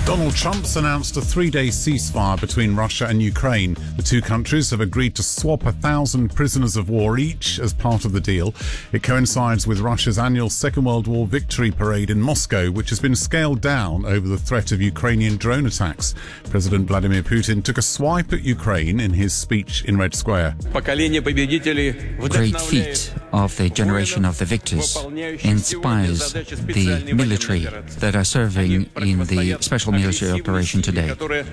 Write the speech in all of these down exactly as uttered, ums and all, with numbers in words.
Donald Trump's announced a three-day ceasefire between Russia and Ukraine. The two countries have agreed to swap a thousand prisoners of war each as part of the deal. It coincides with Russia's annual Second World War victory parade in Moscow, which has been scaled down over the threat of Ukrainian drone attacks. President Vladimir Putin took a swipe at Ukraine in his speech in Red Square. Great feat of the generation of the victors inspires the military that are serving in the special military operation today.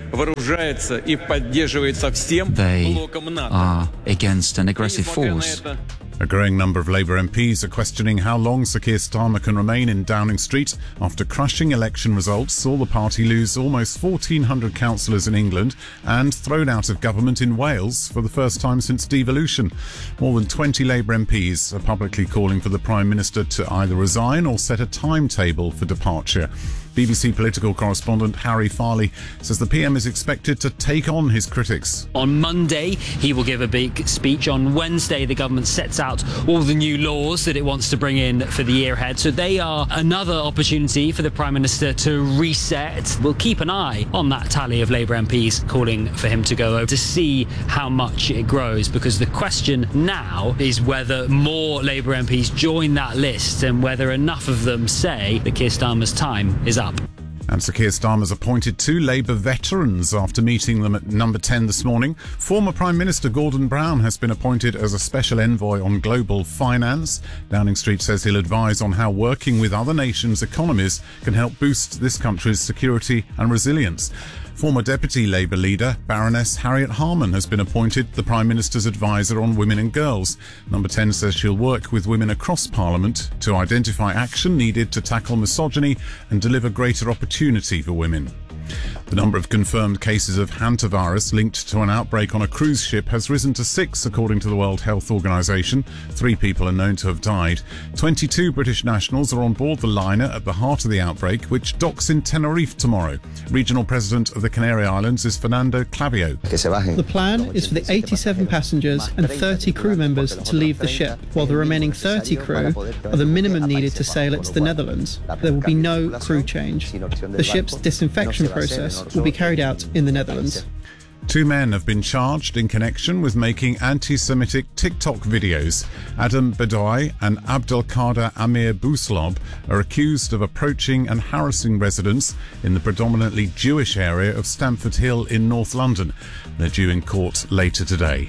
They are against an aggressive force. A growing number of Labour M Ps are questioning how long Sir Keir Starmer can remain in Downing Street after crushing election results saw the party lose almost fourteen hundred councillors in England and thrown out of government in Wales for the first time since devolution. More than twenty Labour M Ps are publicly calling for the Prime Minister to either resign or set a timetable for departure. B B C political correspondent Harry Farley says the P M is expected to take on his critics. On Monday, he will give a big speech. On Wednesday, the government sets out all the new laws that it wants to bring in for the year ahead. So they are another opportunity for the Prime Minister to reset. We'll keep an eye on that tally of Labour M Ps calling for him to go over to see how much it grows, because the question now is whether more Labour M Ps join that list and whether enough of them say that Keir Starmer's time is up. And Sir Keir Starmer's appointed two Labour veterans after meeting them at number ten this morning. Former Prime Minister Gordon Brown has been appointed as a special envoy on global finance. Downing Street says he'll advise on how working with other nations' economies can help boost this country's security and resilience. Former Deputy Labour leader Baroness Harriet Harman has been appointed the Prime Minister's advisor on women and girls. Number ten says she'll work with women across Parliament to identify action needed to tackle misogyny and deliver greater opportunity for women. The number of confirmed cases of hantavirus linked to an outbreak on a cruise ship has risen to six, according to the World Health Organization. Three people are known to have died. twenty-two British nationals are on board the liner at the heart of the outbreak, which docks in Tenerife tomorrow. Regional President of the Canary Islands is Fernando Clavio. The plan is for the eighty-seven passengers and thirty crew members to leave the ship, while the remaining thirty crew are the minimum needed to sail it to the Netherlands. There will be no crew change. The ship's disinfection process will be carried out in the Netherlands. Two men have been charged in connection with making anti-Semitic TikTok videos. Adam Bedoy and Abdelkader Amir Bouslob are accused of approaching and harassing residents in the predominantly Jewish area of Stamford Hill in North London. They're due in court later today.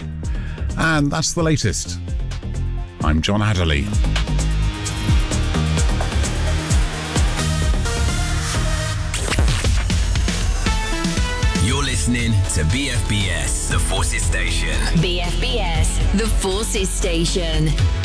And that's the latest. I'm John Adderley. Listening to B F B S, the Forces Station. B F B S, the Forces Station.